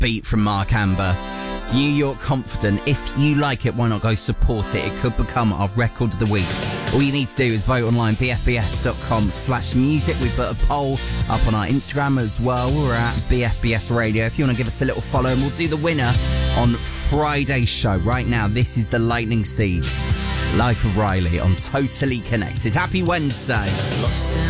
upbeat from Mark Amber. It's New York Confident. If you like it, why not go support it? It could become our record of the week. All you need to do is vote online, bfbs.com/music. We've put a poll up on our Instagram as well. We're at BFBS Radio. If you want to give us a little follow, and we'll do the winner on Friday's show. Right now, this is the Lightning Seeds. Life of Riley on Totally Connected. Happy Wednesday.